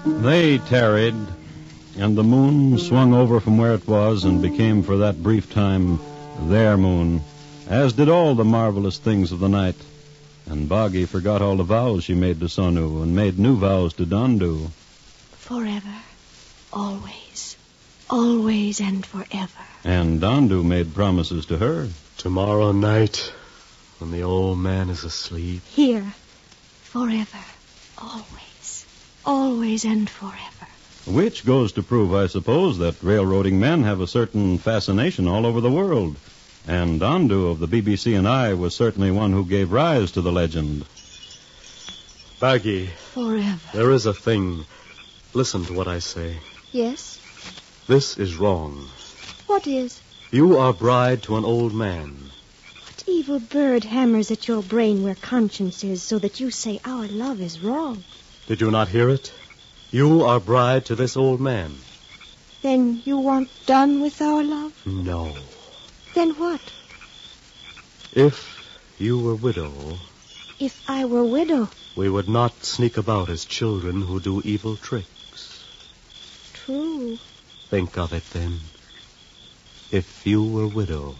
They tarried, and the moon swung over from where it was and became for that brief time their moon, as did all the marvelous things of the night. And Boggy forgot all the vows she made to Sonu and made new vows to Dondu. Forever, always, always and forever. And Dondu made promises to her. Tomorrow night, when the old man is asleep. Here, forever, always, always and forever. Which goes to prove, I suppose, that railroading men have a certain fascination all over the world. And Dondu of the BBC and I was certainly one who gave rise to the legend. Baggy. Forever. There is a thing. Listen to what I say. Yes? This is wrong. What is? You are bride to an old man. What evil bird hammers at your brain where conscience is so that you say our love is wrong? Did you not hear it? You are bride to this old man. Then you want done with our love? No. Then what? If you were widow... If I were widow? We would not sneak about as children who do evil tricks. True. Think of it, then. If you were widow...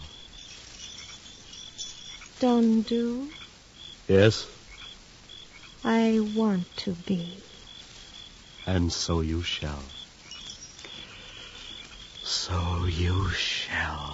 Dondu? Yes? I want to be. And so you shall. So you shall.